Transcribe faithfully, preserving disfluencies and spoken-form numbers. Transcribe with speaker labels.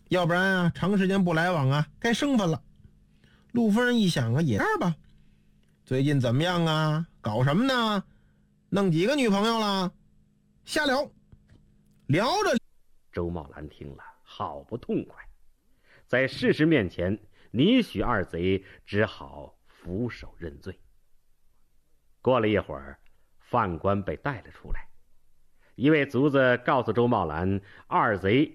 Speaker 1: 要不然啊，长时间不来往啊，该生分了。陆夫人一想啊，也这样吧，最近怎么样啊？搞什么呢？弄几个女朋友了？瞎聊，聊着。
Speaker 2: 周茂兰听了好不痛快，在事实面前，倪许二贼只好俯首认罪。过了一会儿，犯官被带了出来，一位卒子告诉周茂兰，二贼